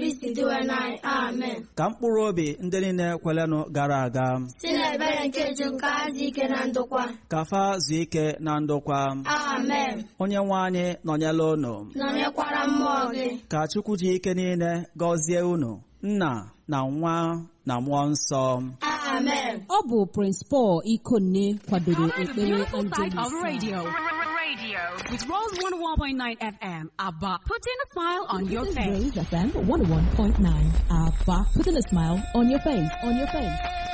Kristi dịwe n'anyị. Amen. Ka mkpụrụ obi ndị niile kwelenụ gara aga Si n'ebere nke Chukwu ka ha dị ike na ndokwa. ka fa zuo ike na ndokwa. Amen. Onye nwe anyị nọnyela unu. Nọnyekwara mmụọ gị. Ka Chukwu ji ike niile gọzie unu, Nna na Nwa na Mmụọ Nsọ. Amen. Ọ bụ Prince Paul Ikonne kwadoro ekpere Of radio. With Rose 101.9 FM, ABBA, putting a smile on your face. Rose FM 101.9. Abba, putting a smile on your face.